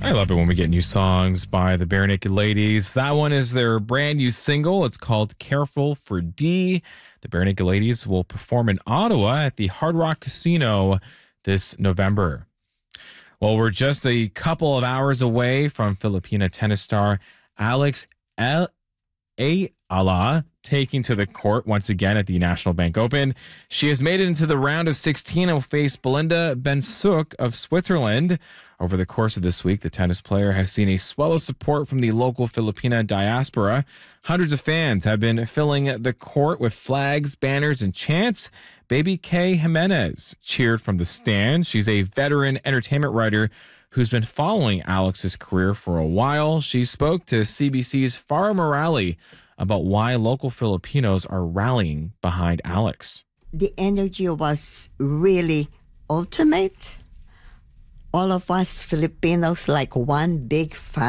I love it when we get new songs by the Bare Naked Ladies. That one is their brand new single. It's called Careful for D. The Bare Naked Ladies will perform in Ottawa at the Hard Rock Casino this November. Well, we're just a couple of hours away from Filipina tennis star Alex Ayala taking to the court once again at the National Bank Open. She has made it into the round of 16 and will face Belinda Bencic of Switzerland. Over the course of this week, the tennis player has seen a swell of support from the local Filipina diaspora. Hundreds of fans have been filling the court with flags, banners, and chants. Baby Kay Jimenez cheered from the stand. She's a veteran entertainment writer who's been following Alex's career for a while. She spoke to CBC's Farah Morali about why local Filipinos are rallying behind Alex. The energy was really ultimate. All of us Filipinos like one big family.